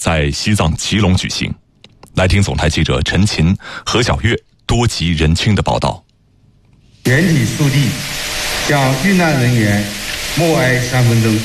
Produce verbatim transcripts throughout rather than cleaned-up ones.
在西藏吉隆举行。来听总台记者陈琴、何小月多集人清的报道。 原体速递，向遇难人员默哀三分钟。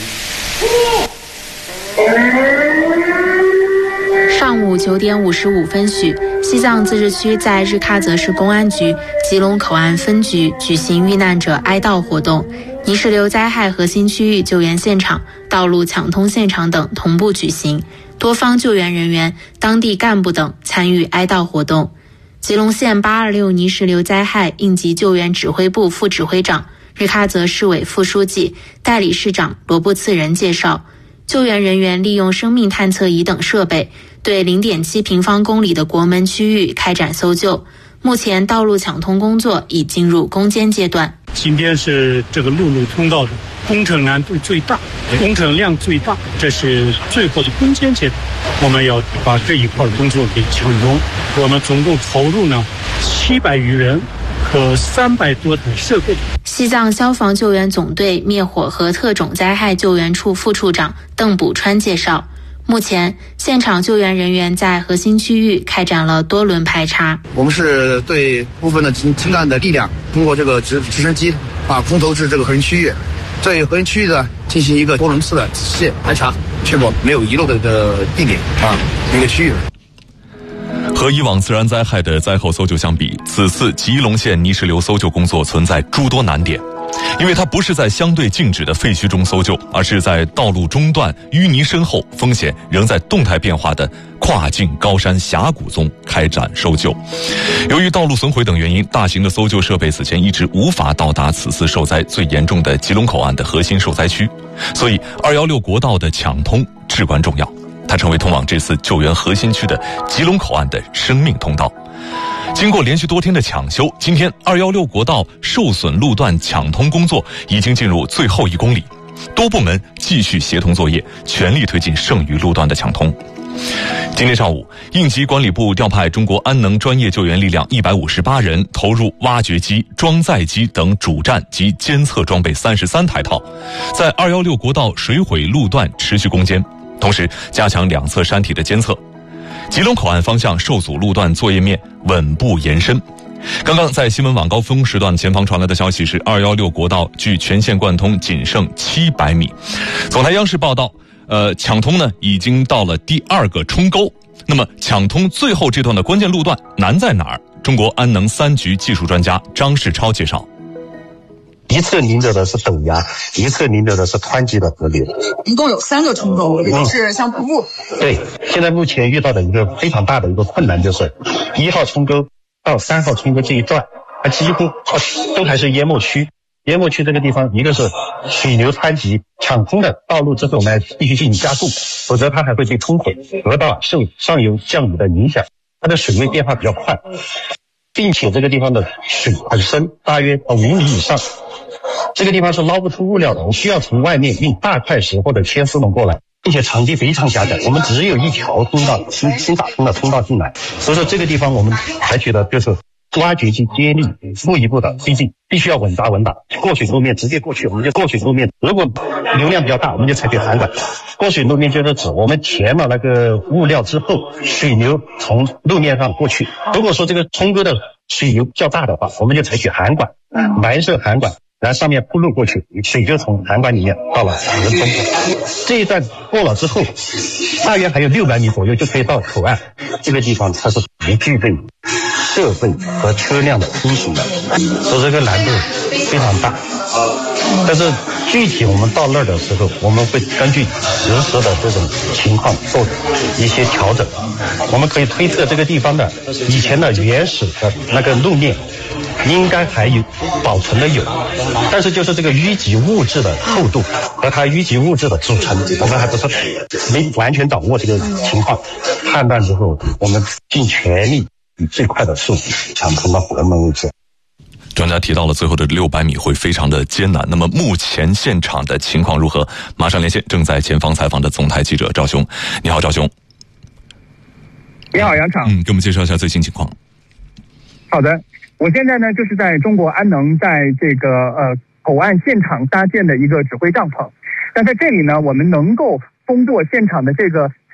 上午九点五十五分许，西藏自治区在日喀则市公安局吉隆口岸分局举行遇难者哀悼活动，泥石流灾害核心区域救援现场、道路抢通现场等同步举行，多方救援人员、当地干部等参与哀悼活动。吉隆县八二六泥石流灾害应急救援指挥部副指挥长、日喀则市委副书记、代理市长罗布次仁介绍，救援人员利用生命探测仪等设备，对 零点七平方公里的国门区域开展搜救。目前道路抢通工作已进入攻坚阶段。 今天是这个陆路通道的工程难度最大，工程量最大，这是最后的攻坚阶段，我们要把这一块工作给抢通。我们总共投入呢七百余人和三百多台设备。 西藏消防救援总队灭火和特种灾害救援处副处长邓补川介绍，目前现场救援人员在核心区域开展了多轮排查。 我们是对部分的氢弹的力量，通过这个直直升机啊空投至这个核心区域，对核心区域呢进行一个多轮次的仔细排查，确保没有遗漏的这个地点啊一个区域。 和以往自然灾害的灾后搜救相比，此次吉隆县泥石流搜救工作存在诸多难点。因为它不是在相对静止的废墟中搜救，而是在道路中段、淤泥深厚、风险仍在动态变化的跨境高山峡谷中开展搜救。由于道路损毁等原因，大型的搜救设备此前一直无法到达此次受灾最严重的吉隆口岸的核心受灾区，所以二一六国道的抢通至关重要，它成为通往这次救援核心区的吉隆口岸的生命通道。经过连续多天的抢修，今天二一六国道受损路段抢通工作已经进入最后一公里，多部门继续协同作业，全力推进剩余路段的抢通。今天上午，应急管理部调派中国安能专业救援力量一百五十八人，投入挖掘机、装载机等主站及监测装备三十三台套，在二一六国道水毁路段持续攻坚，同时加强两侧山体的监测。吉隆口岸方向受阻路段作业面稳步延伸。刚刚在新闻晚高峰时段前方传来的消息是，二一六国道距全线贯通仅剩七百米。总台央视报道，呃，抢通呢已经到了第二个冲沟。那么抢通最后这段的关键路段难在哪儿？中国安能三局技术专家张世超介绍。 一侧临着的是陡崖，一侧临着的是湍急的河流， 一共有三个冲沟，也是相瀑布。 对，现在目前遇到的一个非常大的一个困难就是一号冲沟到三号冲沟这一段，它几乎都还是淹没区。淹没区这个地方，一个是水流湍急，抢通的道路之后呢必须进行加固，否则它还会被冲毁。河道受上游降雨的影响，它的水位变化比较快，并且这个地方的水很深，大约五米以上。这个地方是捞不出物料的，我需要从外面运大块石或者铅丝龙过来，并且场地非常狭窄，我们只有一条通道，新新打通的通道进来。所以说这个地方我们采取的就是挖掘机接力，一步一步的推进，必须要稳扎稳打。过水路面直接过去，我们就过水路面；如果流量比较大，我们就采取涵管。过水路面就是指我们填了那个物料之后，水流从路面上过去。如果说这个冲沟的水流较大的话，我们就采取涵管，埋设涵管。然后上面铺路过去，水就从涵管里面到了人中。这一段过了之后，大约还有六百米左右就可以到口岸。这个地方它是不具备设备和车辆的通行的，所以这个难度非常大。但是具体我们到那儿的时候，我们会根据实时的这种情况做一些调整。我们可以推测这个地方的以前的原始的那个路面应该还有保存的有，但是就是这个淤积物质的厚度和它淤积物质的组成，我们还不是没完全掌握这个情况。判断之后，我们尽全力以最快的速度抢通到国门位置。 专家提到了最后的六百米会非常的艰难，那么目前现场的情况如何？马上连线正在前方采访的总台记者赵雄。你好，赵雄。 你好，杨场。 嗯，给我们介绍一下最新情况。 好的，我现在呢就是在中国安能在这个呃口岸现场搭建的一个指挥帐篷。那在这里呢，我们能够通过现场的这个指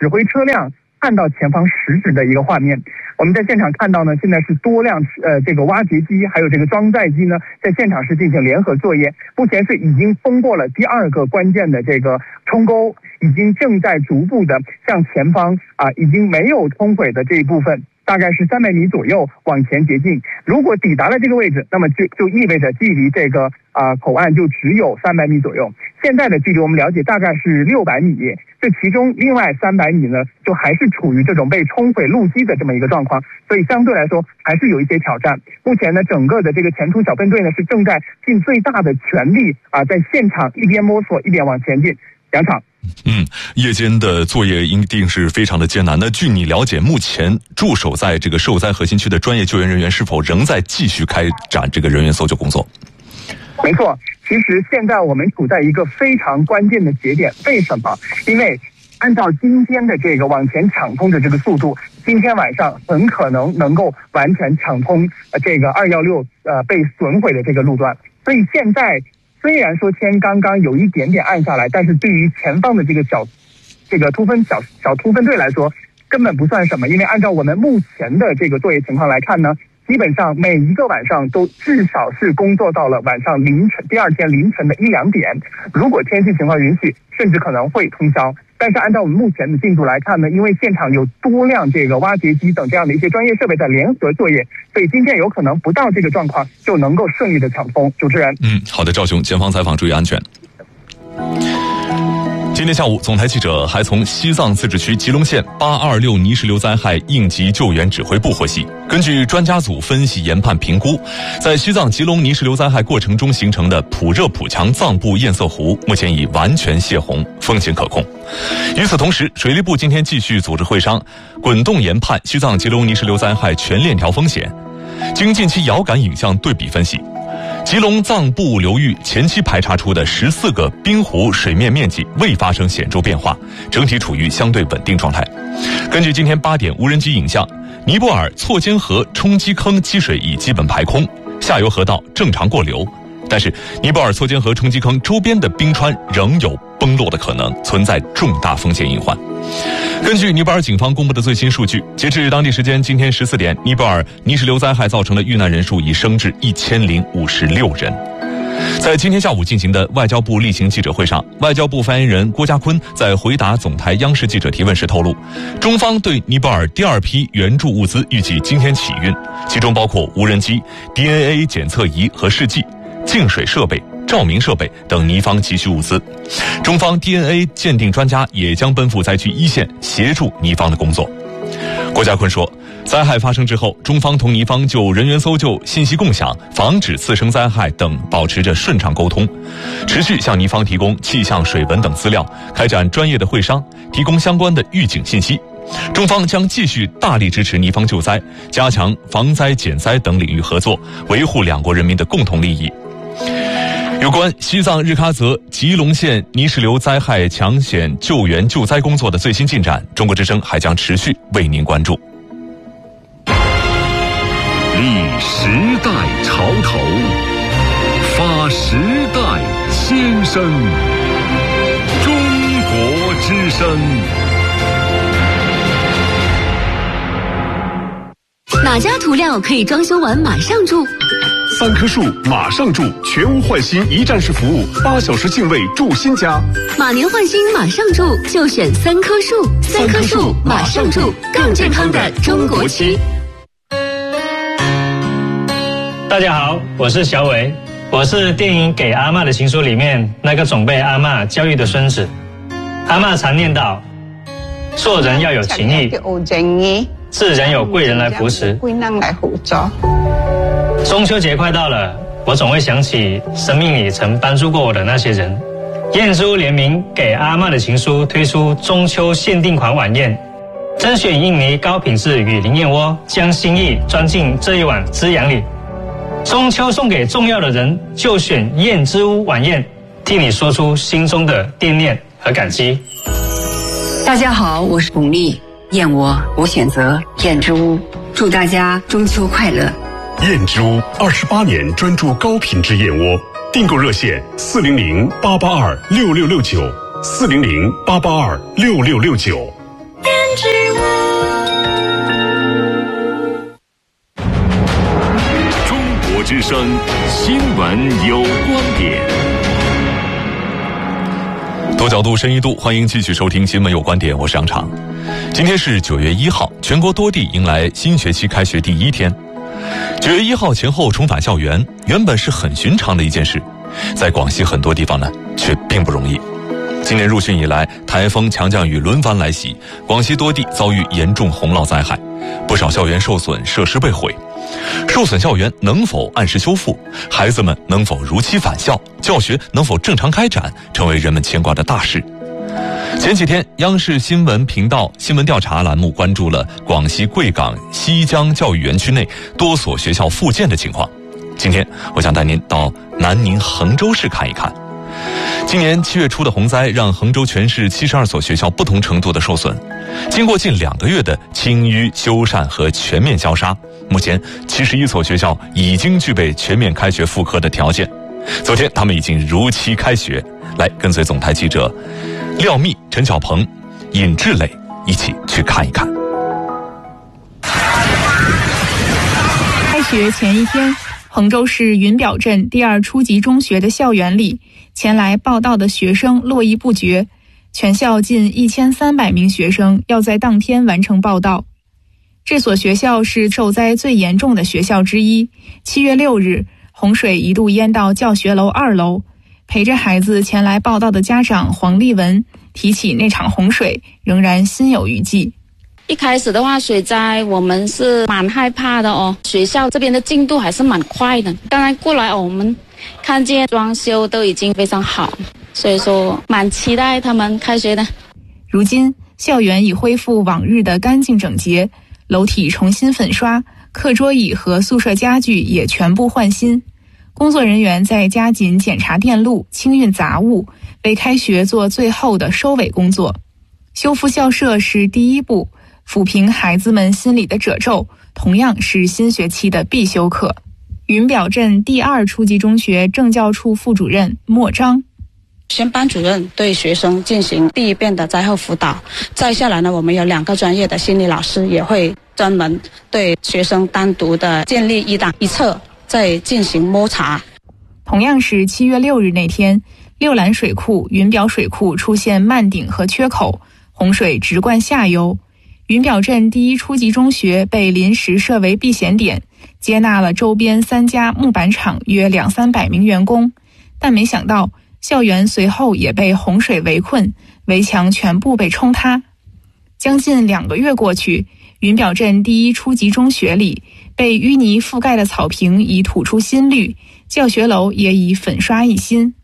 指挥车辆看到前方实质的一个画面。我们在现场看到呢，现在是多辆呃这个挖掘机还有这个装载机呢，在现场是进行联合作业。目前是已经通过了第二个关键的这个冲沟，已经正在逐步的向前方啊、呃、已经没有通轨的这一部分，大概是三百米左右往前捷进。如果抵达了这个位置，那么就就意味着距离这个啊、呃、口岸就只有三百米左右。现在的距离我们了解大概是六百米，这其中另外三百米呢，就还是处于这种被冲毁路基的这么一个状况，所以相对来说还是有一些挑战。目前呢，整个的这个前途小分队呢是正在尽最大的全力啊，在现场一边摸索一边往前进。两场。 嗯，夜间的作业一定是非常的艰难。那据你了解，目前驻守在这个受灾核心区的专业救援人员是否仍在继续开展这个人员搜救工作？ 没错，其实现在我们处在一个非常关键的节点。为什么？因为按照今天的这个往前抢通的这个速度，今天晚上很可能能够完全抢通呃这个二一六呃被损毁的这个路段。所以现在虽然说天刚刚有一点点暗下来，但是对于前方的这个小这个突分小小突分队来说，根本不算什么。因为按照我们目前的这个作业情况来看呢，基本上每一个晚上都至少是工作到了晚上凌晨，第二天凌晨的一两点。如果天气情况允许，甚至可能会通宵。但是按照我们目前的进度来看呢，因为现场有多辆这个挖掘机等这样的一些专业设备在联合作业，所以今天有可能不到这个状况就能够顺利的抢通。主持人， 嗯，好的，赵兄，前方采访，注意安全。今天下午，总台记者还从西藏自治区吉隆县八二六泥石流灾害应急救援指挥部获悉，根据专家组分析研判评估，在西藏吉隆泥石流灾害过程中形成的普热普强藏布堰塞湖，目前已完全泄洪，风险可控。与此同时，水利部今天继续组织会商，滚动研判西藏吉隆泥石流灾害全链条风险。经近期遥感影像对比分析，吉隆藏布流域前期排查出的十四个冰湖水面面积未发生显著变化，整体处于相对稳定状态。根据今天八点无人机影像，尼泊尔错尖河冲积坑积水已基本排空，下游河道正常过流。但是尼泊尔错尖河冲积坑周边的冰川仍有崩落的可能，存在重大风险隐患。根据尼泊尔警方公布的最新数据，截至当地时间今天十四点，尼泊尔泥石流灾害造成的遇难人数已升至一千零五十六人。在今天下午进行的外交部例行记者会上，外交部发言人郭家坤在回答总台央视记者提问时透露，中方对尼泊尔第二批援助物资预计今天起运，其中包括无人机、D N A 检测仪和试剂、净水设备、照明设备等尼方急需物资。中方 D N A 鉴定专家也将奔赴灾区一线协助尼方的工作。郭家坤说，灾害发生之后，中方同尼方就人员搜救、信息共享、防止次生灾害等保持着顺畅沟通，持续向尼方提供气象、水文等资料，开展专业的会商，提供相关的预警信息。中方将继续大力支持尼方救灾，加强防灾减灾等领域合作，维护两国人民的共同利益。有关西藏日喀则吉隆县泥石流灾害抢险救援救灾工作的最新进展，中国之声还将持续为您关注。 立时代潮头，发时代先声，中国之声。 哪家涂料可以装修完马上住？ 三棵树马上住，全屋换新一站式服务，八小时净位住新家。 马年换新马上住，就选三棵树。三棵树马上住，更健康的中国区。 大家好，我是小伟，我是电影《给阿嬷的情书》里面那个总被阿嬷教育的孙子。阿嬷常念叨，做人要有情义，自然有贵人来扶持。中秋节快到了，我总会想起生命里曾帮助过我的那些人。燕之屋联名给阿嬷的情书推出中秋限定款晚宴，甄选印尼高品质雨林燕窝，将心意装进这一碗滋养里。中秋送给重要的人，就选燕之屋晚宴，替你说出心中的惦念和感激。 大家好，我是巩俐，燕窝我选择燕之屋，祝大家中秋快乐。 燕之屋二十八年专注高品质燕窝，订购热线四零零八八二六六六九，四零零八八二六六六九。 之声，新闻有观点。 多角度、深一度，欢迎继续收听《新闻有观点》，我是杨常。今天是九月一号，全国多地迎来新学期开学第一天。九月一号前后重返校园，原本是很寻常的一件事，在广西很多地方呢，却并不容易。今年入汛以来，台风、强降雨轮番来袭，广西多地遭遇严重洪涝灾害，不少校园受损，设施被毁。受损校园能否按时修复？孩子们能否如期返校？教学能否正常开展？成为人们牵挂的大事。前几天，央视新闻频道新闻调查栏目关注了广西贵港西江教育园区内多所学校复建的情况。今天，我想带您到南宁衡州市看一看。今年七月初的洪灾让衡州全市七十二所学校不同程度的受损。经过近两个月的清淤、修缮和全面消杀，目前七十一所学校已经具备全面开学复课的条件。昨天，他们已经如期开学。来，跟随总台记者廖密、陈小鹏、尹志磊一起去看一看。 开学前一天，衡州市云表镇第二初级中学的校园里，前来报到的学生络绎不绝，全校近一千三百名学生要在当天完成报到。这所学校是受灾最严重的学校之一。七月六日，洪水一度淹到教学楼二楼。陪着孩子前来报到的家长黄丽文提起那场洪水，仍然心有余悸。 一开始的话，水灾我们是蛮害怕的哦。学校这边的进度还是蛮快的。刚才过来，我们看见装修都已经非常好，所以说蛮期待他们开学的。 如今，校园已恢复往日的干净整洁，楼体重新粉刷，课桌椅和宿舍家具也全部换新。工作人员在加紧检查电路、清运杂物，为开学做最后的收尾工作。修复校舍是第一步，抚平孩子们心里的褶皱，同样是新学期的必修课。云表镇第二初级中学政教处副主任莫章。 先班主任对学生进行第一遍的灾后辅导，再下来呢，我们有两个专业的心理老师也会专门对学生单独的建立一档一册，再进行摸查。 同样是七月六日那天，六兰水库、云表水库出现漫顶和缺口，洪水直灌下游。云表镇第一初级中学被临时设为避险点，接纳了周边三家木板厂约两三百名员工，但没想到校园随后也被洪水围困，围墙全部被冲塌。将近两个月过去，云表镇第一初级中学里被淤泥覆盖的草坪已吐出新绿，教学楼也已粉刷一新。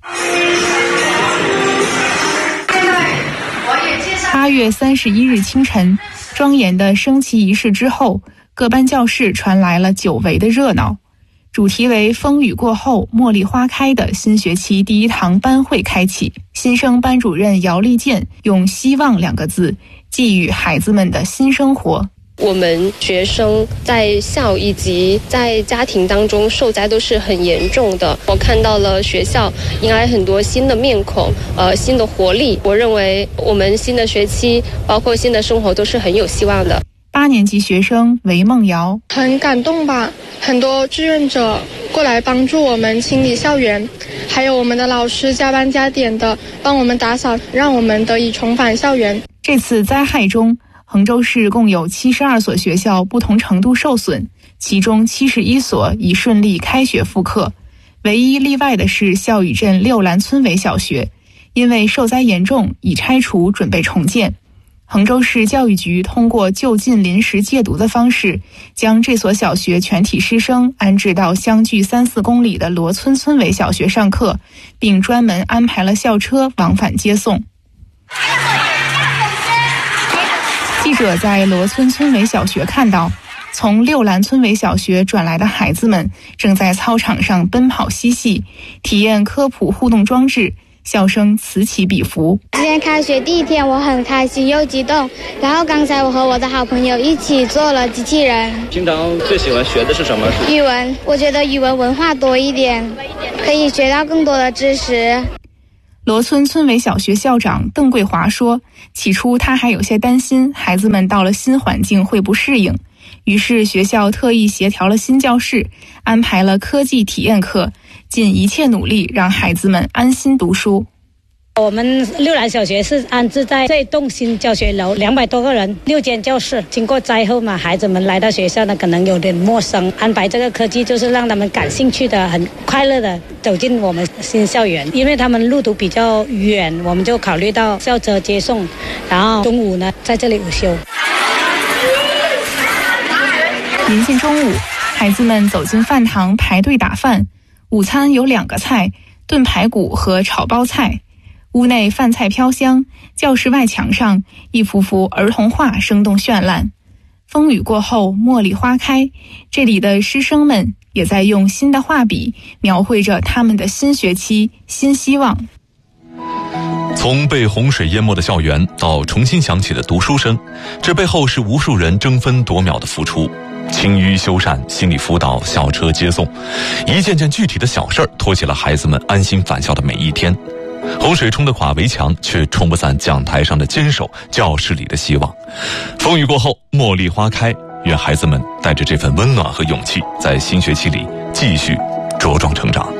八月三十一日清晨，庄严的升旗仪式之后，各班教室传来了久违的热闹。主题为风雨过后茉莉花开的新学期第一堂班会开启，新生班主任姚丽健用希望两个字寄予孩子们的新生活。 我们学生在校以及在家庭当中受灾都是很严重的。我看到了学校迎来很多新的面孔，呃，新的活力。我认为我们新的学期，包括新的生活都是很有希望的。 八年级学生韦梦瑶很感动吧，很多志愿者过来帮助我们清理校园，还有我们的老师加班加点的帮我们打扫，让我们得以重返校园。 这次灾害中，衡州市共有七十二所学校不同程度受损，其中七十一所已顺利开学复课。唯一例外的是孝宇镇六兰村委小学，因为受灾严重，已拆除准备重建。衡州市教育局通过就近临时借读的方式，将这所小学全体师生安置到相距三四公里的罗村村委小学上课，并专门安排了校车往返接送。记者在罗村村委小学看到，从六兰村委小学转来的孩子们正在操场上奔跑嬉戏，体验科普互动装置，笑声此起彼伏。 今天开学第一天，我很开心又激动。然后刚才我和我的好朋友一起做了机器人。 平常最喜欢学的是什么？ 语文，我觉得语文文化多一点，可以学到更多的知识。 罗村村委小学校长邓桂华说，起初他还有些担心孩子们到了新环境会不适应， 于是学校特意协调了新教室，安排了科技体验课，尽一切努力让孩子们安心读书。 我们六兰小学是安置在这栋新教学楼，两百多个人，六间教室。经过灾后嘛，孩子们来到学校呢，可能有点陌生。安排这个科技，就是让他们感兴趣的、很快乐的走进我们新校园。因为他们路途比较远，我们就考虑到校车接送，然后中午呢在这里午休。 临近中午，孩子们走进饭堂排队打饭。午餐有两个菜，炖排骨和炒包菜。屋内饭菜飘香，教室外墙上一幅幅儿童画生动绚烂。风雨过后，茉莉花开，这里的师生们也在用新的画笔描绘着他们的新学期、新希望。 从被洪水淹没的校园到重新响起的读书声，这背后是无数人争分夺秒的付出。清淤修缮、心理辅导、校车接送，一件件具体的小事儿托起了孩子们安心返校的每一天。洪水冲得垮围墙，却冲不散讲台上的坚守，教室里的希望。风雨过后，茉莉花开，愿孩子们带着这份温暖和勇气，在新学期里继续茁壮成长。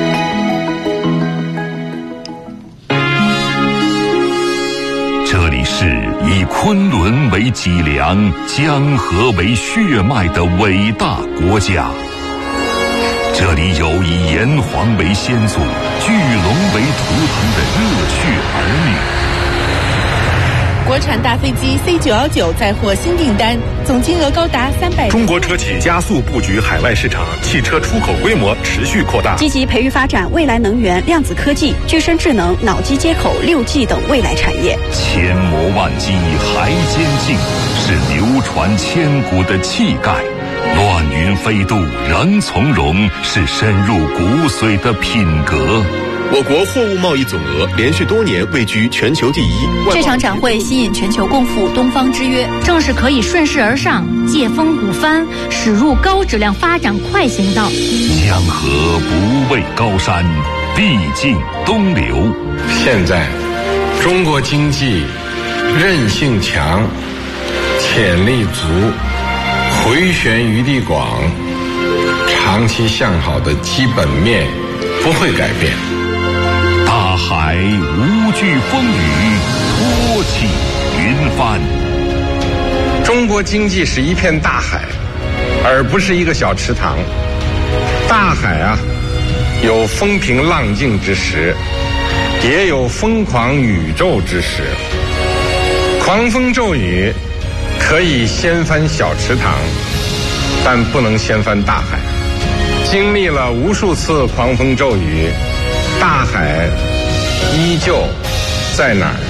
这里是以昆仑为脊梁、江河为血脉的伟大国家。这里有以炎黄为先祖、巨龙为图腾的热血儿女。 国产大飞机 C 九一九再获新订单，总金额高达三百。 中国车企加速布局海外市场，汽车出口规模持续扩大， 积极培育发展未来能源、量子科技、具身智能、脑机接口、六 G 等未来产业。 千磨万击还坚劲，是流传千古的气概。乱云飞渡仍从容，是深入骨髓的品格。 我国货物贸易总额连续多年位居全球第一。 这场展会吸引全球共赴东方之约，正是可以顺势而上，借风鼓帆，驶入高质量发展快行道。 江河不畏高山，必尽东流。 现在，中国经济韧性强，潜力足，回旋余地广，长期向好的基本面不会改变。 大海无惧风雨，托起云帆。 中国经济是一片大海，而不是一个小池塘。大海啊，有风平浪静之时，也有疯狂宇宙之时。狂风骤雨可以掀翻小池塘，但不能掀翻大海。经历了无数次狂风骤雨，大海依旧在哪儿？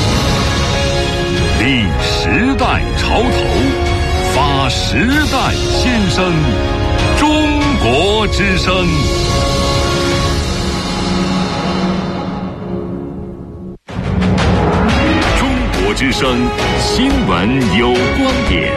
立时代潮头，发时代新声，中国之声。中国之声新闻有观点。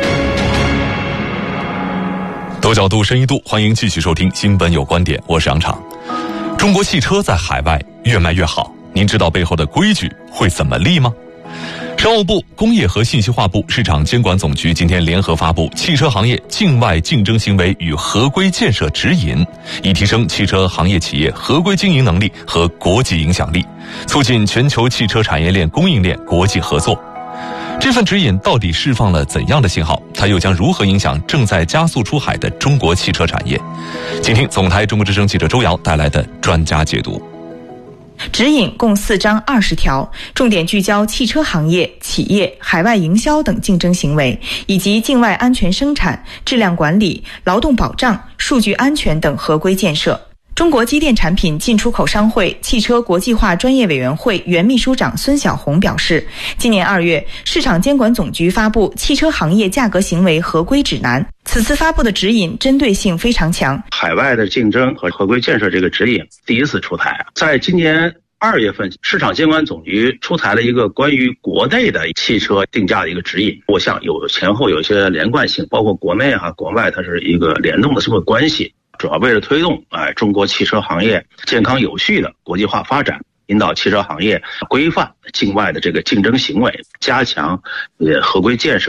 多角度、深一度，欢迎继续收听《新闻有观点》，我是杨畅。中国汽车在海外越卖越好，您知道背后的规矩会怎么立吗？商务部、工业和信息化部、市场监管总局今天联合发布《汽车行业境外竞争行为与合规建设指引》，以提升汽车行业企业合规经营能力和国际影响力，促进全球汽车产业链供应链国际合作。这份指引到底释放了怎样的信号？它又将如何影响正在加速出海的中国汽车产业？请听总台中国之声记者周瑶带来的专家解读。 指引共四章二十条，重点聚焦汽车行业、企业、海外营销等竞争行为，以及境外安全生产、质量管理、劳动保障、数据安全等合规建设。中国机电产品进出口商会汽车国际化专业委员会原秘书长孙晓红表示，今年二月，市场监管总局发布《汽车行业价格行为合规指南》，此次发布的指引针对性非常强。 海外的竞争和合规建设这个指引第一次出台，在今年二月份，市场监管总局出台了一个关于国内的汽车定价的一个指引，我想有前后有一些连贯性，包括国内啊、国外，它是一个联动的这么关系。主要为了推动哎中国汽车行业健康有序的国际化发展，引导汽车行业规范境外的这个竞争行为，加强呃合规建设。